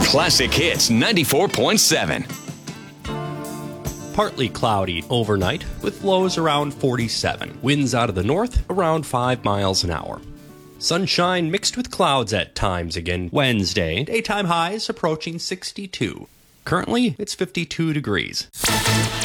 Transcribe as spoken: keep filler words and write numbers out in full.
Classic Hits ninety-four point seven. Partly cloudy overnight with lows around forty-seven. Winds out of the north around five miles an hour. Sunshine mixed with clouds at times again Wednesday. Daytime highs approaching sixty-two. Currently, it's fifty-two degrees.